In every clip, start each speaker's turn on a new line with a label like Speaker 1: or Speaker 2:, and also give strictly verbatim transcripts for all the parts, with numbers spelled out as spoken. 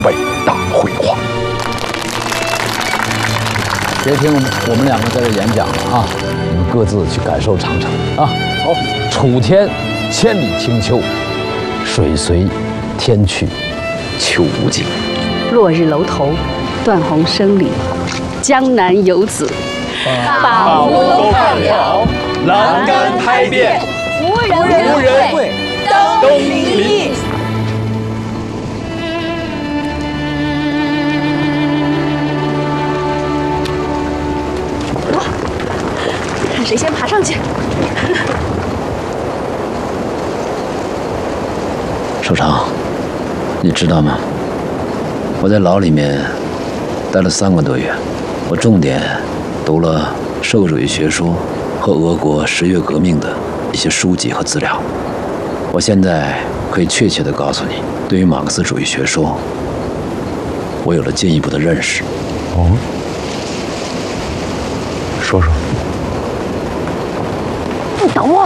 Speaker 1: 伟大辉煌。
Speaker 2: 别听我们两个在这演讲了啊，你们各自去感受长城啊。好，楚天千里清秋，水随天去秋无尽。
Speaker 3: 落日楼头，断鸿声里，江南游子，
Speaker 4: 把乌都看了，栏杆拍遍，无人会，东篱。
Speaker 3: 看谁先爬上去。
Speaker 2: 首长，你知道吗？我在牢里面待了三个多月，我重点读了社会主义学说和俄国十月革命的一些书籍和资料。我现在可以确切地告诉你，对于马克思主义学说，我有了进一步的认识。
Speaker 1: 哦，说说。
Speaker 5: 你等我，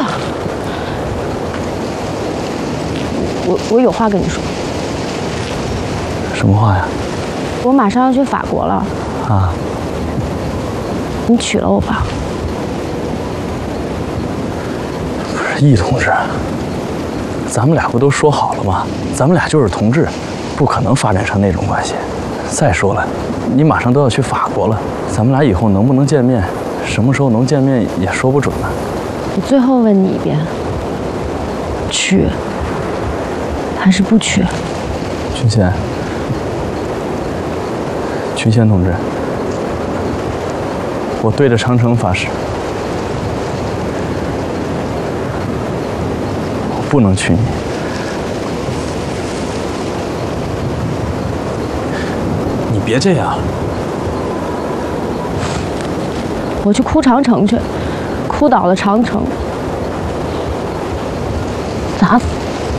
Speaker 5: 我我有话跟你说。
Speaker 1: 什么话呀？
Speaker 5: 我马上要去法国了。
Speaker 1: 啊？
Speaker 5: 你娶了我吧。
Speaker 1: 不是，易同志，咱们俩不都说好了吗？咱们俩就是同志，不可能发展成那种关系。再说了，你马上都要去法国了，咱们俩以后能不能见面，什么时候能见面也说不准呢。
Speaker 5: 我最后问你一遍，娶还是不娶？
Speaker 1: 君贤，君贤同志，我对着长城发誓，我不能娶你。你别这样。
Speaker 5: 我去哭长城去。哭倒了长城，砸死！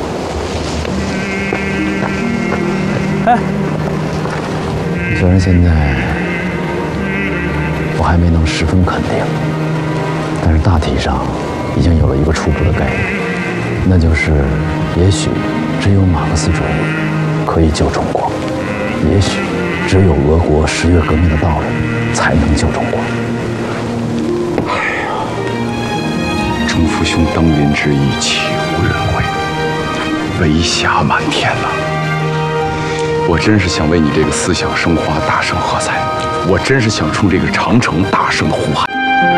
Speaker 1: 哎，
Speaker 2: 虽然现在我还没能十分肯定，但是大体上已经有了一个初步的概念，那就是也许只有马克思主义可以救中国，也许只有俄国十月革命的道理才能救中国。
Speaker 1: 钟父兄当年之意，岂无人会？威霞满天呐！我真是想为你这个思想升华大声喝彩，我真是想冲这个长城大声呼喊。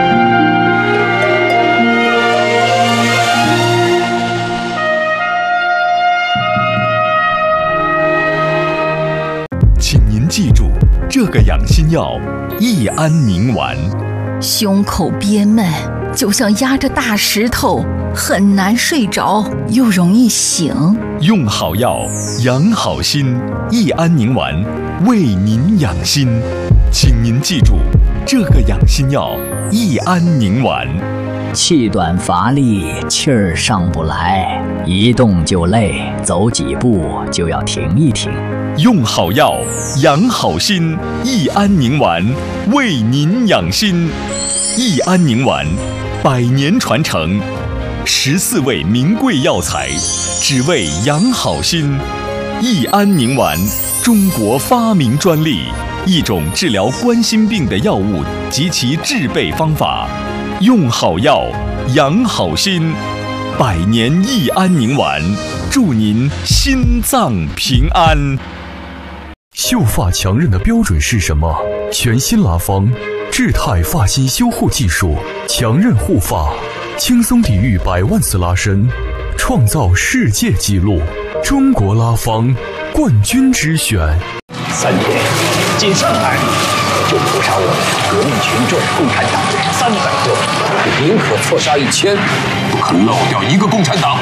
Speaker 6: 请您记住，这个养心药益安宁丸。
Speaker 7: 胸口憋闷，就像压着大石头，很难睡着，又容易醒。
Speaker 6: 用好药，养好心，益安宁丸为您养心。请您记住，这个养心药益安宁丸。
Speaker 8: 气短乏力，气儿上不来，一动就累，走几步就要停一停。
Speaker 6: 用好药，养好心，益安宁丸为您养心。益安宁丸，百年传承，十四味名贵药材，只为养好心。益安宁丸，中国发明专利，一种治疗冠心病的药物及其制备方法。用好药，养好心，百年益安宁丸，祝您心脏平安。
Speaker 9: 秀发强韧的标准是什么？全新拉芳智泰发型修护技术，强韧护发，轻松抵御百万次拉伸，创造世界纪录。中国拉芳冠军之选。
Speaker 10: 三年进上海就屠杀我们革命群众共产党人三百多，宁可错杀一千，不可漏掉一个共产党。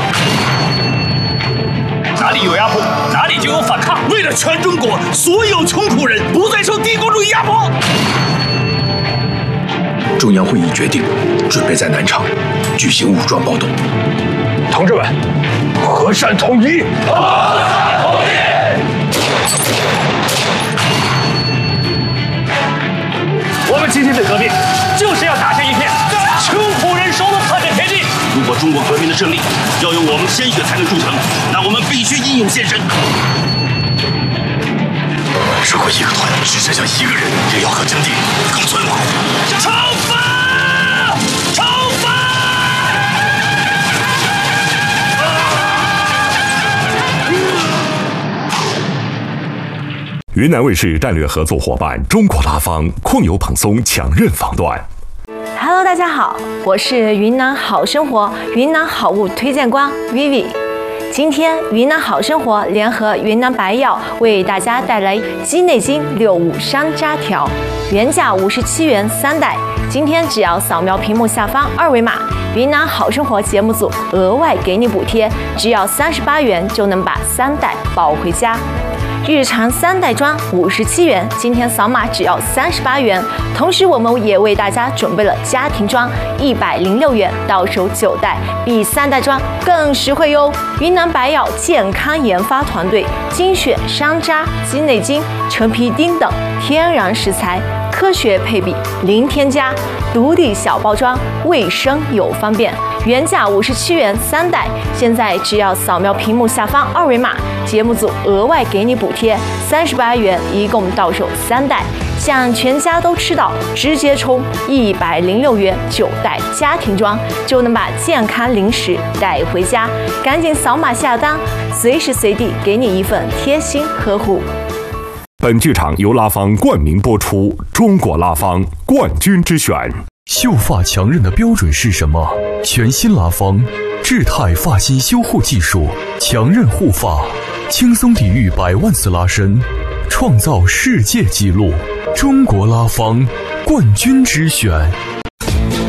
Speaker 10: 哪里有压迫，哪里就有反抗。为了全中国所有穷苦人不再受帝国主义压迫。中央会议决定，准备在南昌举行武装暴动。同志们，和善统一！和善统一！我们今天的革命就是要打下一片穷苦人手的破产田地。如果中国革命的胜利要用我们鲜血才能铸成，那我们必须英勇献身。
Speaker 11: 如果一个团只剩下一个人，也要和阵地共存亡。
Speaker 4: 超发！超发！
Speaker 12: 云南卫视战略合作伙伴中国拉芳矿油蓬松强韧防断。
Speaker 13: Hello， 大家好，我是云南好生活云南好物推荐官 Vivi。今天云南好生活联合云南白药为大家带来鸡内金六五山楂条，原价五十七元三袋，今天只要扫描屏幕下方二维码，云南好生活节目组额外给你补贴，只要三十八元就能把三袋抱回家。日常三袋装五十七元，今天扫码只要三十八元。同时，我们也为大家准备了家庭装一百零六元，到手九袋，比三袋装更实惠哟。云南白药健康研发团队精选山楂、鸡内金、陈皮丁等天然食材，科学配比，零添加，独立小包装，卫生又方便。原价五十七元三袋，现在只要扫描屏幕下方二维码，节目组额外给你补贴三十八元，一共到手三袋。想全家都吃到，直接充一百零六元九袋家庭装，就能把健康零食带回家。赶紧扫码下单，随时随地给你一份贴心呵护。
Speaker 12: 本剧场由拉芳冠名播出，中国拉芳冠军之选。
Speaker 9: 秀发强韧的标准是什么？全新拉芳智泰发型修护技术，强韧护发，轻松抵御百万次拉伸，创造世界纪录。中国拉芳冠军之选。